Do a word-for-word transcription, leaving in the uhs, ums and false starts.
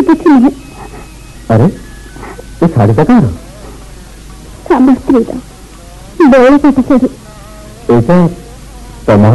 କିଛି ନୁହେଁ। अरे ये शाढ़ीटा कहाँ स्वामी स्त्री बौल पाठ शाढ़ी एटा तम